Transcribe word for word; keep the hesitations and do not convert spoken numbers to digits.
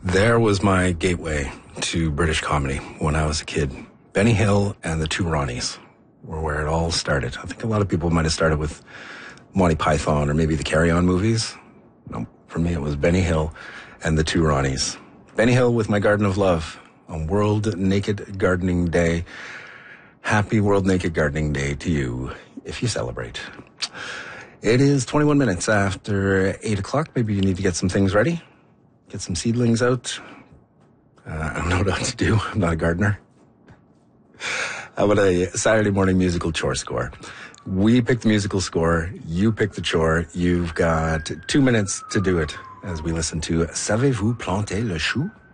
There was my gateway to British comedy when I was a kid. Benny Hill and the Two Ronnies were where it all started. I think a lot of people might have started with Monty Python or maybe the Carry On movies. No, for me it was Benny Hill and the Two Ronnies. Benny Hill with My Garden of Love on World Naked Gardening Day. Happy World Naked Gardening Day to you, if you celebrate. It is twenty-one minutes after eight o'clock. Maybe you need to get some things ready. Get some seedlings out. Uh, I don't know what to do. I'm not a gardener. How about a Saturday morning musical chore score? We pick the musical score. You pick the chore. You've got two minutes to do it as we listen to Savez-vous planter le chou?